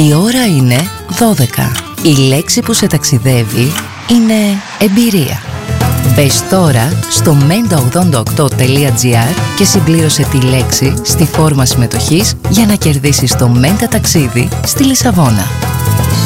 Η ώρα είναι 12. Η λέξη που σε ταξιδεύει είναι εμπειρία. Μπες τώρα στο menta88.gr και συμπλήρωσε τη λέξη στη φόρμα συμμετοχής για να κερδίσεις το Menta ταξίδι στη Λισαβόνα.